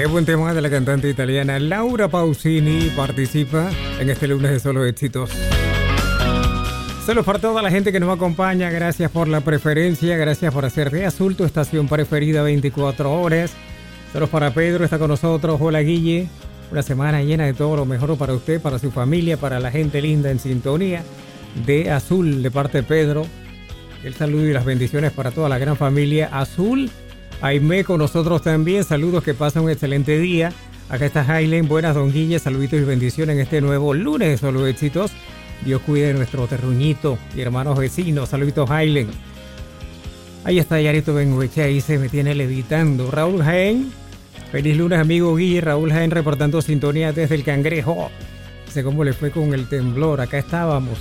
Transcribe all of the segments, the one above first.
Qué buen tema de la cantante italiana Laura Pausini. Participa en este lunes de Solo Éxitos. Saludos para toda la gente que nos acompaña. Gracias por la preferencia. Gracias por hacer de Azul tu estación preferida 24 horas. Saludos para Pedro, está con nosotros. Hola, Guille. Una semana llena de todo lo mejor para usted, para su familia, para la gente linda en sintonía de Azul, de parte de Pedro. El saludo y las bendiciones para toda la gran familia Azul. Aime con nosotros también. Saludos, que pasen un excelente día. Acá está Jailen. Buenas, don Guille. Saluditos y bendiciones en este nuevo lunes de Solo Éxitos. Dios cuide de nuestro terruñito y hermanos vecinos. Saluditos, Jailen. Ahí está Yarito Bengueche. Ahí se me tiene levitando. Raúl Jaén. Feliz lunes, amigo Guille. Raúl Jaén reportando sintonía desde el Cangrejo. No sé cómo le fue con el temblor. Acá estábamos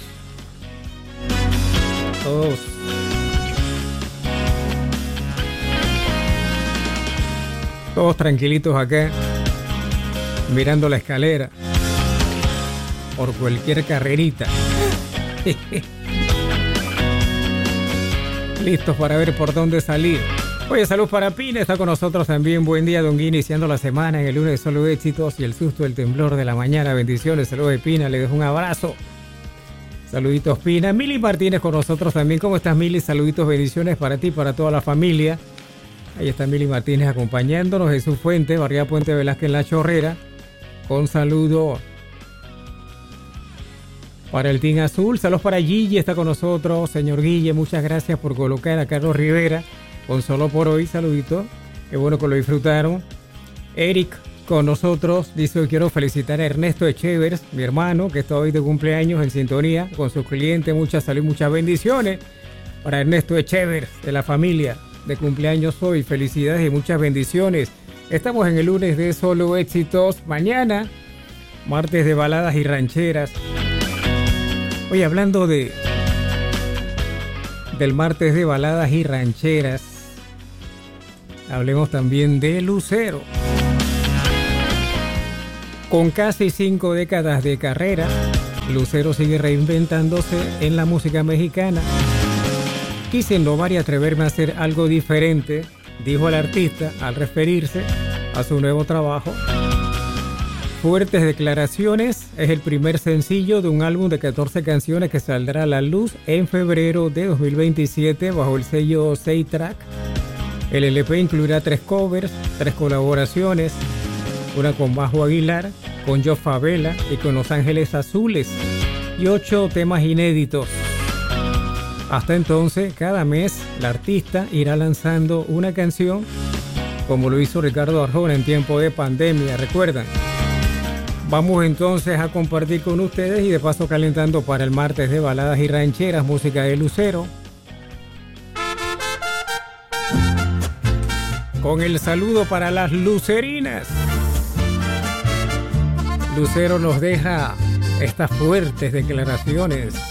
todos tranquilitos acá, mirando la escalera por cualquier carrerita. Listos para ver por dónde salir. Oye, salud para Pina, está con nosotros también. Buen día, don Guille, iniciando la semana en el lunes de Solo Éxitos y el susto del temblor de la mañana. Bendiciones, saludos de Pina, le dejo un abrazo. Saluditos, Pina. Mili Martínez con nosotros también. ¿Cómo estás, Mili? Saluditos, bendiciones para ti, para toda la familia. Ahí está Mili Martínez acompañándonos. Jesús Fuente, Barriada Puente Velázquez en La Chorrera. Con saludo para el Team Azul. Saludos para Gigi, está con nosotros. Señor Guille, muchas gracias por colocar a Carlos Rivera con Solo por Hoy. Saluditos. Qué bueno que lo disfrutaron. Eric con nosotros. Dice: quiero felicitar a Ernesto Echevers, mi hermano, que está hoy de cumpleaños en sintonía con sus clientes. Mucha salud y muchas bendiciones para Ernesto Echevers, de la familia, de cumpleaños hoy. Felicidades y muchas bendiciones. Estamos en el lunes de Solo Éxitos. Mañana, martes de baladas y rancheras. Hoy, hablando del martes de baladas y rancheras, hablemos también de Lucero. Con casi 5 décadas de carrera, Lucero sigue reinventándose en la música mexicana. Quise innovar y atreverme a hacer algo diferente, dijo el artista al referirse a su nuevo trabajo. Fuertes Declaraciones es el primer sencillo de un álbum de 14 canciones que saldrá a la luz en febrero de 2027 bajo el sello 6-Track. El LP incluirá 3 covers, 3 colaboraciones, una con Majo Aguilar, con Joe Favela y con Los Ángeles Azules, y 8 temas inéditos. Hasta entonces, cada mes, la artista irá lanzando una canción, como lo hizo Ricardo Arjona en tiempo de pandemia, ¿recuerdan? Vamos entonces a compartir con ustedes y de paso calentando para el martes de baladas y rancheras, música de Lucero. Con el saludo para las lucerinas. Lucero nos deja estas fuertes declaraciones.